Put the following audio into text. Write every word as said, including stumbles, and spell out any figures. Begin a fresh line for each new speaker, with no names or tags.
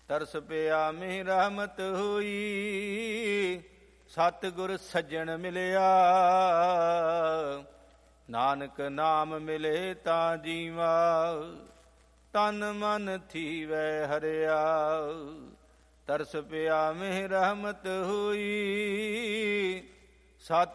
ਤਰਸ ਪਿਆ ਮਿਹ ਰਹਿਮਤ ਹੋਈ। ਸਤਿਗੁਰ ਸੱਜਣ ਮਿਲਿਆ, ਨਾਨਕ ਨਾਮ ਮਿਲੇ ਤਾਂ ਜੀਵਾ। ਤਨ ਮਨ ਥੀਵੈ ਹਰਿਆ, ਤਰਸ ਪਿਆ ਮਿਹ ਰਹਿਮਤ ਹੋਈ। ਸਤ